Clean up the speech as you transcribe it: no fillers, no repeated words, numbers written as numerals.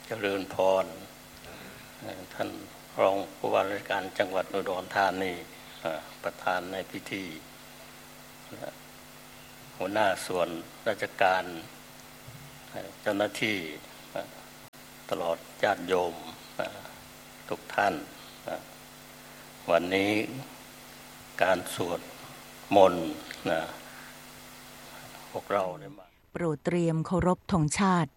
เจริญพรท่านรองผู้ว่าราชการจังหวัดอุดรธานีประธานในพิธีหัวหน้าส่วนราชการเจ้าหน้าที่ตลอดญาติโยมทุกท่านวันนี้การสวดมนต์พวกเราได้มาโปรดเตรียมเคารพธงชาติ